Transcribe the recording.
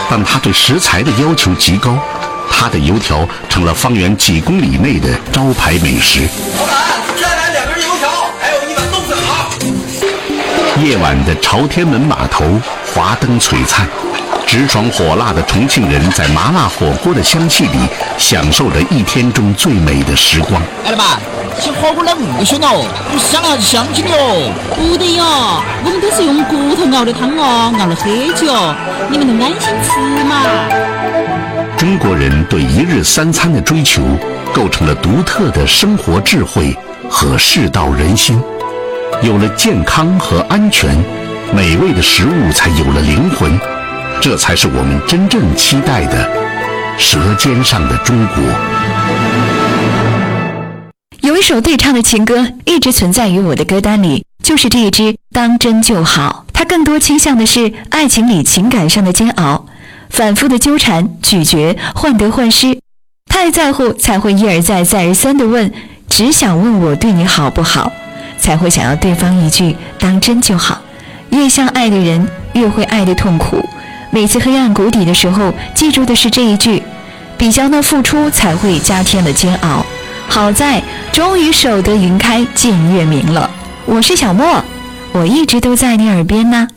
但它对食材的要求极高，它的油条成了方圆几公里内的招牌美食。 老板，再来2根油条，还有1碗豆粉啊！ 夜晚的朝天门码头，华灯璀璨，直爽火辣的重庆人在麻辣火锅的香气里，享受着一天中最美的时光。 哎，老板，这火锅哪么凶哦？有香还是香精的哦？ 不得哟，我们都是用骨头熬的汤哦，熬了很久，你们都安心吃嘛。 中国人对一日3餐的追求，构成了独特的生活智慧和世道人心。有了健康和安全，美味的食物才有了灵魂，这才是我们真正期待的舌尖上的中国。 有一首对唱的情歌一直存在于我的歌单里，就是这一支《当真就好》。它更多倾向的是爱情里情感上的煎熬，反复的纠缠、咀嚼、患得患失，太在乎才会一而再、再而三地问，只想问我对你好不好，才会想要对方一句当真就好。越像爱的人，越会爱的痛苦。每次黑暗谷底的时候，记住的是这一句，比较那付出才会加添了煎熬。好在终于守得云开见月明了。我是小莫，我一直都在你耳边呢。